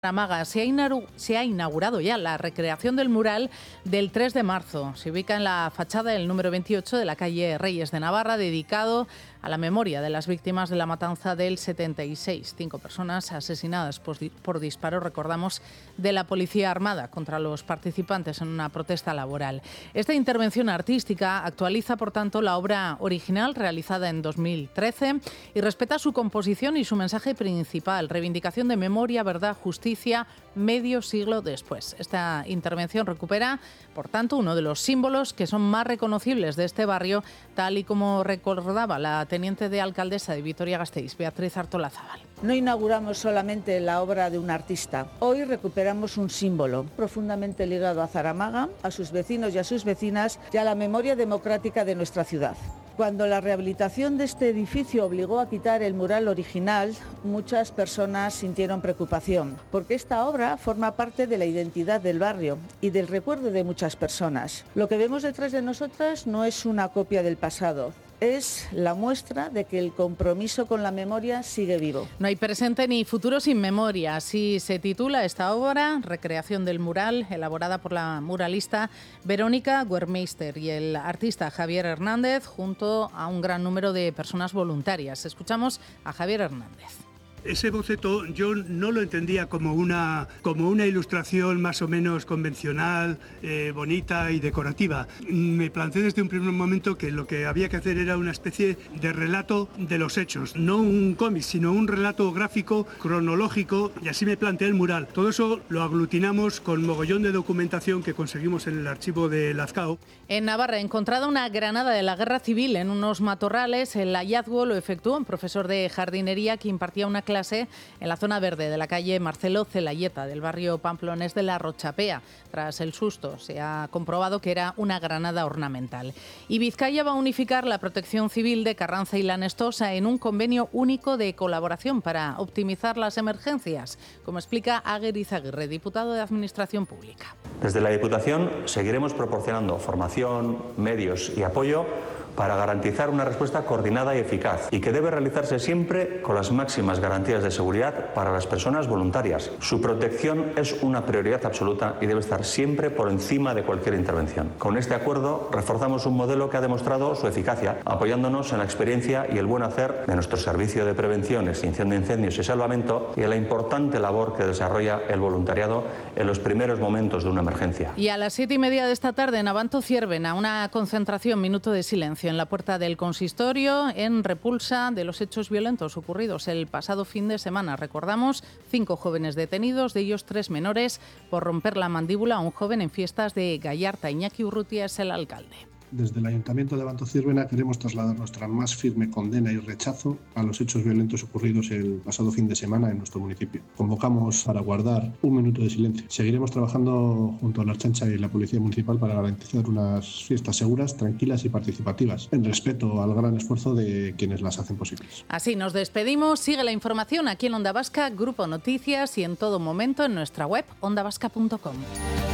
Maga se ha inaugurado ya la recreación del mural del 3 de marzo. Se ubica en la fachada del número 28 de la calle Reyes de Navarra, dedicado a la memoria de las víctimas de la matanza del 76. 5 personas asesinadas por disparos, recordamos, de la Policía Armada contra los participantes en una protesta laboral. Esta intervención artística actualiza, por tanto, la obra original realizada en 2013 y respeta su composición y su mensaje principal: reivindicación de memoria, verdad, justicia, medio siglo después. Esta intervención recupera, por tanto, uno de los símbolos que son más reconocibles de este barrio, tal y como recordaba la teniente de alcaldesa de Vitoria-Gasteiz, Beatriz Artolazábal. No inauguramos solamente la obra de un artista. Hoy recuperamos un símbolo profundamente ligado a Zaramaga, a sus vecinos y a sus vecinas y a la memoria democrática de nuestra ciudad. Cuando la rehabilitación de este edificio obligó a quitar el mural original, muchas personas sintieron preocupación, porque esta obra forma parte de la identidad del barrio y del recuerdo de muchas personas. Lo que vemos detrás de nosotras no es una copia del pasado. Es la muestra de que el compromiso con la memoria sigue vivo. No hay presente ni futuro sin memoria. Así se titula esta obra, Recreación del mural, elaborada por la muralista Verónica Guermeister y el artista Javier Hernández, junto a un gran número de personas voluntarias. Escuchamos a Javier Hernández. Ese boceto yo no lo entendía como una ilustración más o menos convencional, bonita y decorativa. Me planteé desde un primer momento que lo que había que hacer era una especie de relato de los hechos, no un cómic, sino un relato gráfico, cronológico, y así me planteé el mural. Todo eso lo aglutinamos con mogollón de documentación que conseguimos en el archivo de Lazcao. En Navarra, encontrada una granada de la Guerra Civil en unos matorrales. El hallazgo lo efectuó un profesor de jardinería que impartía una clase en la zona verde de la calle Marcelo Celayeta, del barrio pamplonés de La Rochapea. Tras el susto, se ha comprobado que era una granada ornamental. Y Vizcaya va a unificar la protección civil de Carranza y La Nestosa en un convenio único de colaboración para optimizar las emergencias, como explica Aguer Izaguirre, diputado de Administración Pública. Desde la Diputación seguiremos proporcionando formación, medios y apoyo para garantizar una respuesta coordinada y eficaz, y que debe realizarse siempre con las máximas garantías de seguridad para las personas voluntarias. Su protección es una prioridad absoluta y debe estar siempre por encima de cualquier intervención. Con este acuerdo reforzamos un modelo que ha demostrado su eficacia, apoyándonos en la experiencia y el buen hacer de nuestro Servicio de Prevención, Extinción de Incendios y Salvamento y en la importante labor que desarrolla el voluntariado en los primeros momentos de una emergencia. Y a las 7:30 de esta tarde en Abanto Ciervena, una concentración, minuto de silencio en la puerta del consistorio en repulsa de los hechos violentos ocurridos el pasado fin de semana. Recordamos, 5 jóvenes detenidos, de ellos 3 menores, por romper la mandíbula a un joven en fiestas de Gallarta. Iñaki Urrutia es el alcalde. Desde el Ayuntamiento de Abanto Ciervena queremos trasladar nuestra más firme condena y rechazo a los hechos violentos ocurridos el pasado fin de semana en nuestro municipio. Convocamos para guardar un minuto de silencio. Seguiremos trabajando junto a la Ertzaintza y la Policía Municipal para garantizar unas fiestas seguras, tranquilas y participativas, en respeto al gran esfuerzo de quienes las hacen posibles. Así nos despedimos. Sigue la información aquí en Onda Vasca, Grupo Noticias y en todo momento en nuestra web ondavasca.com.